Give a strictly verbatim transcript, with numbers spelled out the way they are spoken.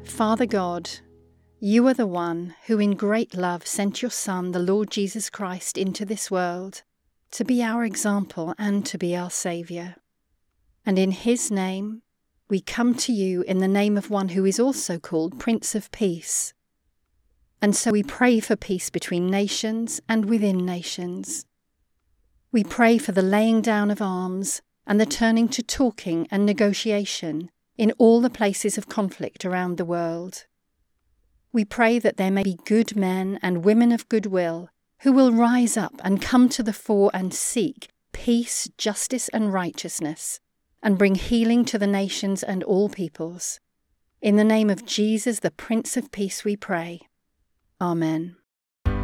Father God, you are the one who in great love sent your Son, the Lord Jesus Christ, into this world to be our example and to be our Saviour. And in his name, we come to you in the name of one who is also called Prince of Peace. And so we pray for peace between nations and within nations. We pray for the laying down of arms and the turning to talking and negotiation in all the places of conflict around the world. We pray that there may be good men and women of goodwill who will rise up and come to the fore and seek peace, justice and righteousness, and bring healing to the nations and all peoples. In the name of Jesus, the Prince of Peace, we pray. Amen.